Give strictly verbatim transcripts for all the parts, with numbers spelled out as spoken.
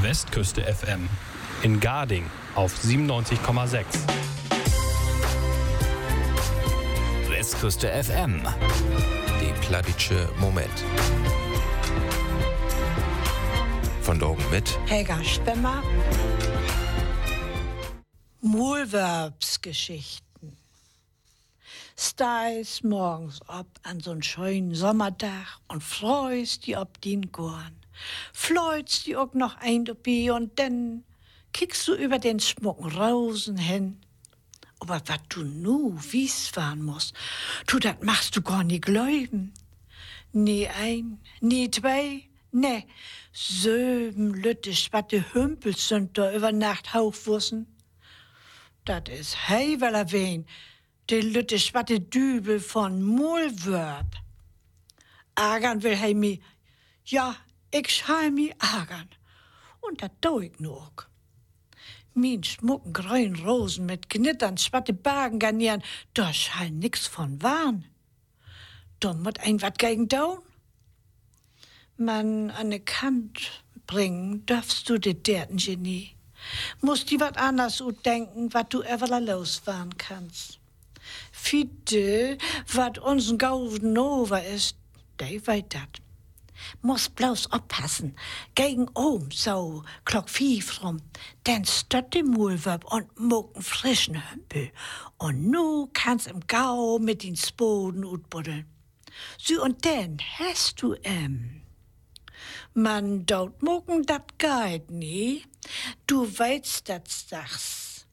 Westküste F M. In Garding auf siebenundneunzig Komma sechs. Westküste F M. Die Pladitsche Moment. Von Dorgen mit Helga Spemmer. Muhlverbsgeschichten. Steigst morgens ab an so'n schönen Sommertag und freust die ob din Gorn. Fleutst die auch noch ein dabei und dann kickst du über den schmucken Rosen hin. Aber wat du nu wies fahren musst, du dat machst du gar nie glauben. Nie ein, nie zwei, ne, söben lüttisch, wat de Hümpels sind da über Nacht Hauchwussen. Dat is hei wel erwähn, de lüttisch, wat de Dübel von Muhlverb. Agern will hei mi, ja, ich schall mi agern. Und dat do ich noch. Min schmucken grünen Rosen mit Knittern, schwatte Bagen garnieren, da schall nix von Wahn. Da mut ein wat gegen daun. Man an ne Kant bringen, darfst du de derten Genie. Musst die wat anders denken, wat du ever losfahren kannst. Fiete, wat uns'n Gauden Nova ist, de weit dat. Muss bloß oppassen, gegen oben, so, klock fief rum, denn stott de Muhlverb und mucken frischen Hümpel. Und nu kannst im Gau mit den Spoden utbuddeln. So, und denn hast du em. Man daut mucken, dat geht nie. Du weißt dat sag's.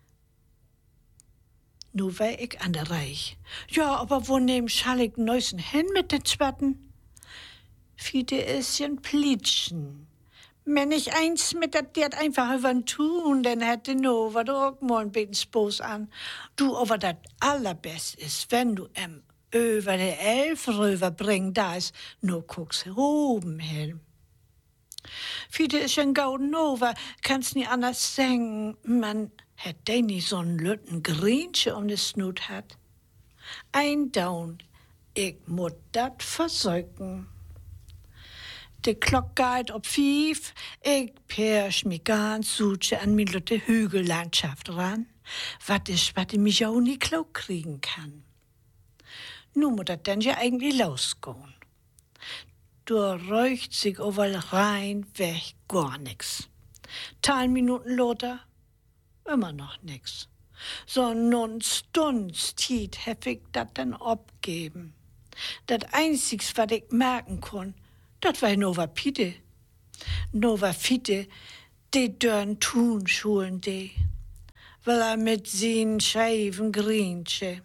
Nu wei ich an der Reich. Ja, aber wo nehm schall ich neusen hin mit den Schwatten? Fiete is jen Plitschen. Wenn ich eins mit dat Dirt einfach übern tun, dann hätte no, wat auch mal ein bisschen Spaß an. Du, aber dat allerbest ist, wenn du em über de Elf rüberbringen, da ist, no guckst oben hin. Fiete is jen Gauden Nova, kannst nie anders sagen, man hätt de nie so'n lütten Griensche um de Snut hat. Ein Down, ich mut dat versäuken. De Glock geht ob fief, ich persch mi ganz suche an mi lütte Hügellandschaft ran, wat is, wat ich mich auch nie klau kriegen kann. Nu muss dat denn ja eigentlich losgehen. Du räucht sich overall rein, weg, gar nix. Teil Minuten loter, immer noch nix. So nun Stunds tiet heftig dat dann abgeben. Dat einzigs, wat ich merken kon, dat war Nova Pide. Nova Fide, de dörn Tunschulen de. Weil er mit sin scheiven Griensche.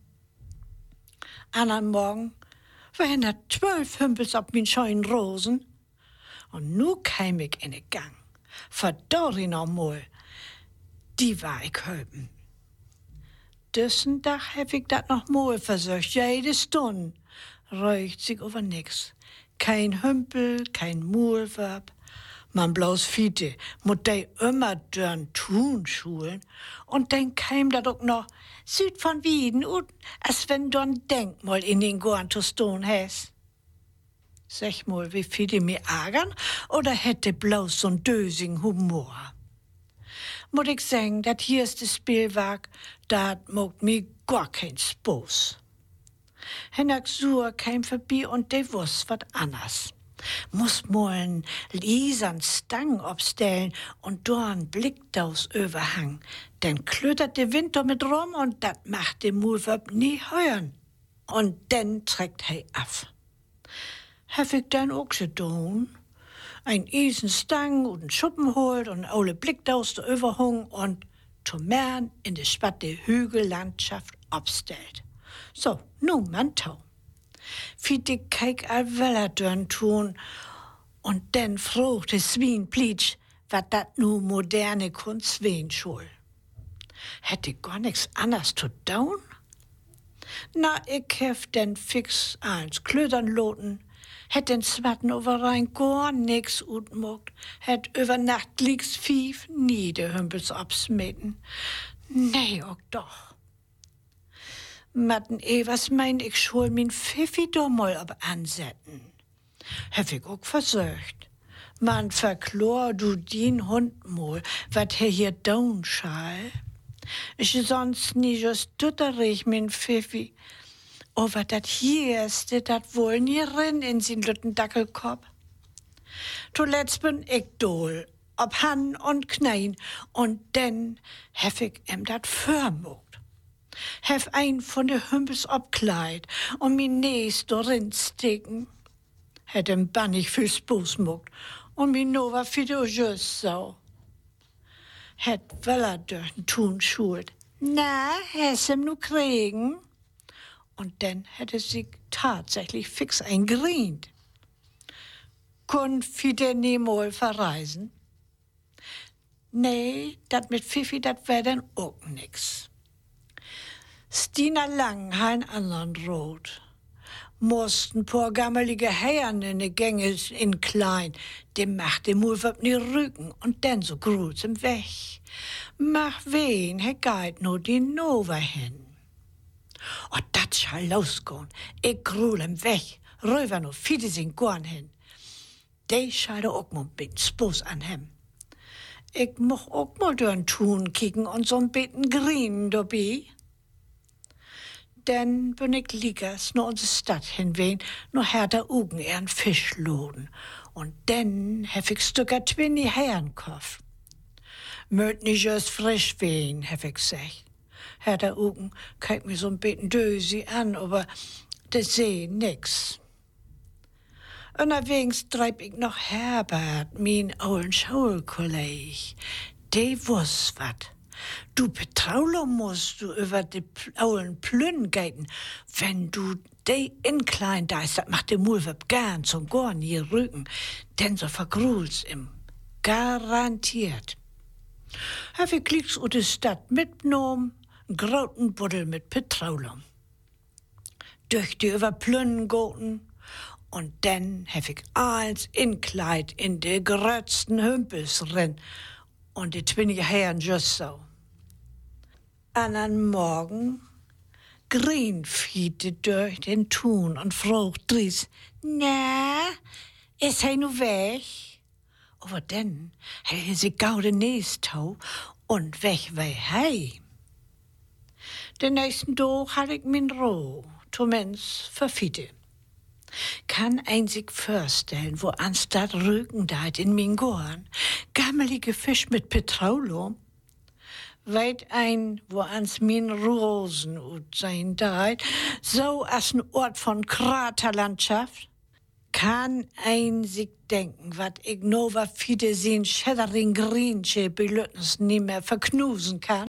An am Morgen waren da zwölf Hümpels ab min scheuen Rosen. Und nu käm ich in den Gang. Verdorri noch mal. Die war ich höben. Düssen Dach hab ich dat noch mal versucht, jede Stunde. Räucht sich over nix. Kein Hümpel, kein Muhlverb, man bloß Fiete, mut dei immer dörn Tunschulen. Und dann käm da doch noch Süd von Wieden und als wenn du ein Denkmal in den Gorn zu stehen hast. Sag mal, wie Fiete mir ärgern oder hätte bloß so'n dösing Humor? Mut ich sagen, dat hier ist das Spielwerk, dat mogt mir gar kein Spaß. Hennak Sur käm vorbei und de wuss wat anders. Muss mol'n Liesern Stang obstellen und dorn Blickdaus überhang. Denn klötert de Wind mit rum und dat macht de Muhlverb nie hören. Und denn trägt hei af. Hef ich dann auch gedun? Ein Isenstang und n Schuppen holt und ole Blickdaus da überhung und zum Mern in de spatte Hügellandschaft obstellt. So, nu Mantau. Fiete keik al Weller dörn tun und denn froh de Swien plitsch, wat dat nu moderne Kunst wen schul. Hätte gar nix anders zu daun? Na, ich hef denn fix eins Klödern loten, hätt den Zwatten over rein gar nix utmogt, hätt über Nacht lieg's fief nie de Hümpels absmeten. Nee, auch doch. Matten eh, was mein ich schul min Pfiffi do mal ob ansetten. Hef ich auch versucht. Man verklor du din Hund mal, wat he hier down schall. Ich sonst nie just tutterig, min Pfiffi. Oh, wat dat hier ist, dat wohl nie rin in sin lütten Dackelkopf. Zuletzt bin ich dohl, ob Han und Knein, und denn hef ich em dat förmogt. Hef ein von de Hümpels obkleid und mi Nees dorin sticken. Het em bannig viel Spoos mogt und mi Nova fido just so. Het weller dörten tun schuld. Na, hessem nu kriegen? Und dann hätte sie tatsächlich fix eingerient. Kun Fide niemol verreisen? Nee, dat mit Pfiffi, dat wär dann auch nix. Stina Lang ha einen anderen Rot. Mussten paar gammelige Herren in de Gänge in klein, dem macht dem Mulwab nie Rücken und dann so grut's im Weg. Mach wen, he geit no die Nova hin. Oh, dat schall losgehen. Ich grul im Weg, rüber no Fide sin Gorn hin. De schall auch mal mit Spoos an hem. Ich moch auch mal dörn tun kicken und so'n bitten grinen dabei. Dann bin ich liegers nur unsere Stadt hinwehen, nur härter Ugen ehren Fisch loden. Und dann hef ich Stücker Twinny Herrenkoff. Möt nicht just frisch wehen, hef ich gesagt. Härter Ugen kijk mir so'n bitten dösi an, aber das seh nix. Unterwegs treib ich noch Herbert, mein ollen Schulkolleg. De wuss wat. Du Petraulo musst du über de ollen Plünn geiten, wenn du de inklein deist, dat macht de Mulweb gern zum Gorn hier Rücken, denn so vergrul's im. Garantiert. Hab ich klicks u de Stadt mitgenommen, n grauten Buddel mit Petraulum. Durch die über Plünn goten, und dann hef ich als Inkleid in de grötzten Hümpels rin und die twinnige Herren just so. Andern Morgen grinfiete durch den Thun und frucht dries, na, is hij nu weg? Aber dann hei sie gaude Neestau und weg wei hei. Den nächsten Tag hatte ich min Roh, zumindest verfiete. Kann ein sich vorstellen, wo anstatt Rücken deit in min Gorn, gammelige Fisch mit Petraulum, weit ein, wo ans min Rosen ut sein deit, so as n Ort von Kraterlandschaft, kann ein sich denken, wat ich nova fide sin Schädering Griensche belüttens nie mehr verknusen kann.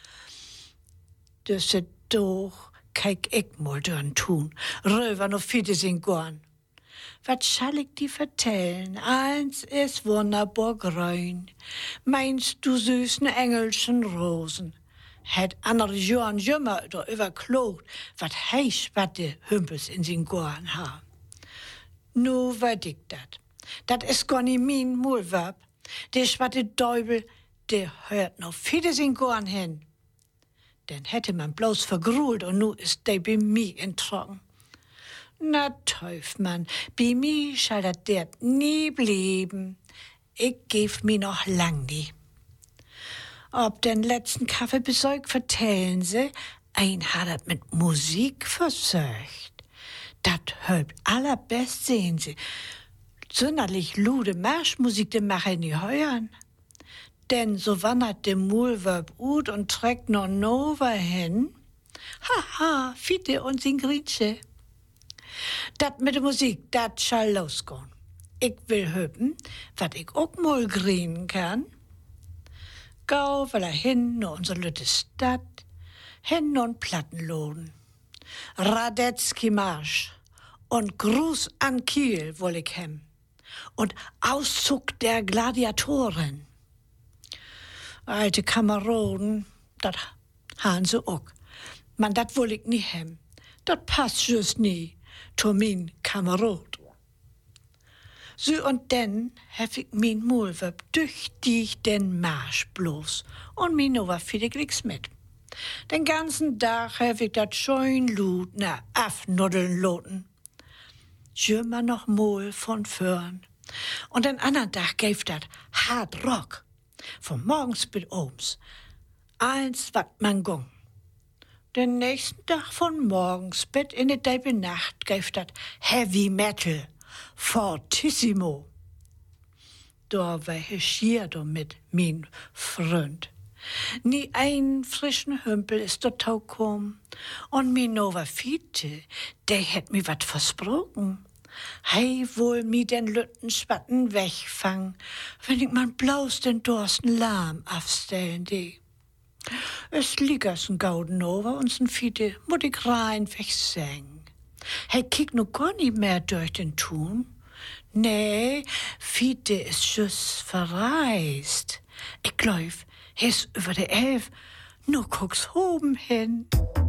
Düsse doch kijk ik mal dörn tun, röver no fide sin Gorn. Wat schall ich die vertellen? Eins ist wunderbar grün. Meinst du süßen engelschen Rosen? Het andere Jorn jümmer da überklogt, wat heisch wat de Hümpels in sin Gorn ha. Nu wat ich dat. Dat is gar nie min Mulwab. De schwatte Däubel, de hört no fide sin Gorn hin. Den hätte man bloß vergrult und nu ist de bei mi in Trocken. Na teuf, Mann, bei mi schall dat dert nie blieben. Ich geb mi noch lang nie. Ob den letzten Kaffee besorgt, vertellen sie, ein hat dat mit Musik versorgt. Dat hört allerbest, sehen sie. Sonderlich lude Marschmusik, de mache nie heuern. Denn so wandert de Mulwab ut und trägt noch Nova hin. Haha, Fiete und sin Grietsche. Dat mit der Musik, dat schall losgehen. Ich will höpen, wat ich auch mal grinen kann. Gau, weil er hin nur unsere lütte Stadt, hin und Plattenlohn. Radetzky Marsch und Gruß an Kiel woll ich hem. Und Auszug der Gladiatoren. Alte Kameraden, dat han sie auch. Man, dat woll ich nie hem. Dat passt just nie zu min Kamerad. So und denn hef ich min Mulwab durch dich den Marsch bloß und min Nova viele Klicks mit. Den ganzen Tag hef ich dat schön Lut na afnuddeln loten. Jümmer noch mal von vorn Und den anderen Tag gäf dat hard rock. Von morgens bis abends. Eins wat man gung. Den nächsten Tag von morgens bis in die derbe Nacht gäf dat heavy metal. Fortissimo. Da war ich schier mit mein Freund. Nie ein frischen Hümpel ist dort gekommen. Und mein Nova Fiete, der hat mir wat versprochen. Hei wohl mi den lütten Spatten wegfangen, wenn ich man bloß den Dorsten lahm aufstellen die. Es liegt ein Gauden over uns ein Fiete, muss ich rein wegsingen. Hei kick nu gar nicht mehr durch den Tun. Nee, Fiete ist just verreist. Ich glaub, er ist über der Elf, nur guck's oben hin.